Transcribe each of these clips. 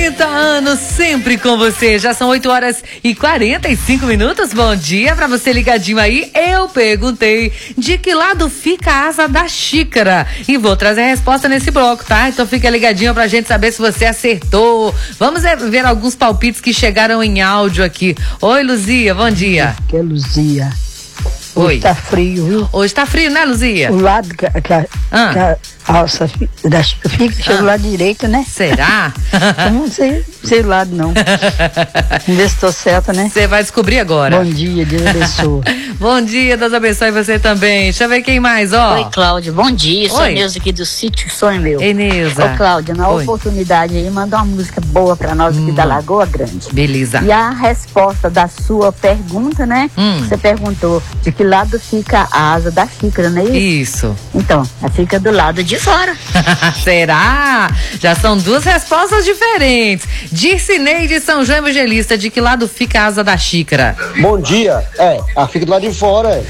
30 anos sempre com você. Já são 8h45. Bom dia pra você ligadinho aí. Eu perguntei de que lado fica a asa da xícara e vou trazer a resposta nesse bloco, tá? Então fica ligadinho pra gente saber se você acertou. Vamos ver alguns palpites que chegaram em áudio aqui. Oi, Luzia, bom dia. Que é Luzia. Oi. Hoje tá frio, viu? Hoje tá frio, né, Luzia? O lado que a alça da xícara fica, chega do lado direito, né? Será? Eu não sei lado não. Vamos ver se tô certa, né? Você vai descobrir agora. Bom dia, Deus abençoe. Bom dia, Deus abençoe você também. Deixa eu ver quem mais, ó. Oi, Cláudia, bom dia. Sou a Oi. Neuza aqui do Sítio Sonho Meu. Ei, Neuza. Ô, Cláudia, na Oi. oportunidade aí, manda uma música boa pra nós aqui da Lagoa Grande. Beleza. E a resposta da sua pergunta, né? Você perguntou de que lado fica a asa da xícara, não é isso? Isso. Então, ela fica do lado de fora. Será? Já são duas respostas diferentes. Dircinei de São João Evangelista, de que lado fica a asa da xícara? Bom dia. Ela fica do lado de fora.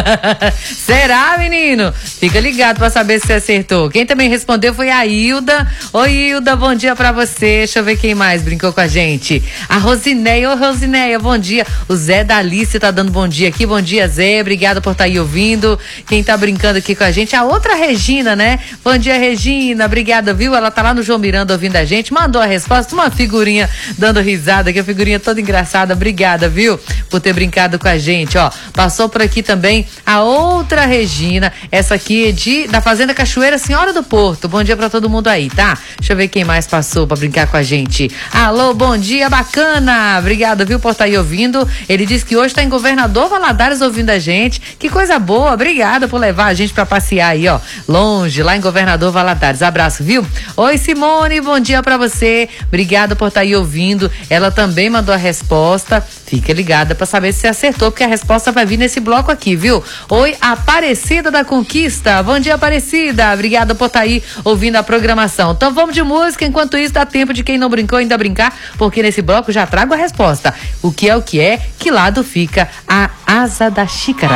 Será, menino? Fica ligado pra saber se você acertou. Quem também respondeu foi a Hilda. Oi, Hilda, bom dia pra você. Deixa eu ver quem mais brincou com a gente. A Rosineia. Ô, Rosineia, bom dia. O Zé da Alice tá dando bom dia aqui. Bom dia, Zé. Obrigada por estar aí ouvindo. Quem tá brincando aqui com a gente, a outra Regina, né? Bom dia, Regina. Obrigada, viu? Ela tá lá no João Miranda ouvindo a gente. Mandou a resposta, uma figurinha dando risada, que a figurinha toda engraçada. Obrigada, viu? Por ter brincado com a gente, ó. Passou por aqui também a outra Regina. Essa aqui é da Fazenda Cachoeira, Senhora do Porto. Bom dia pra todo mundo aí, tá? Deixa eu ver quem mais passou pra brincar com a gente. Alô, bom dia, bacana. Obrigada, viu, por estar aí ouvindo. Ele disse que hoje tá em Governador Valadares ouvindo a gente. Que coisa boa. Obrigada por levar a gente pra passear aí, ó. Longe, lá em Governador Valadares. Abraço, viu? Oi, Simone, bom dia pra você. Obrigada por estar aí ouvindo. Ela também mandou a resposta. Fica ligada pra saber se você acertou, porque a resposta vai vir nesse bloco aqui, viu? Oi, Aparecida da Conquista. Bom dia, Aparecida. Obrigada por estar aí ouvindo a programação. Então vamos de música. Enquanto isso, dá tempo de quem não brincou ainda brincar, porque nesse bloco já trago a resposta. O que é? Que lado fica a asa da xícara?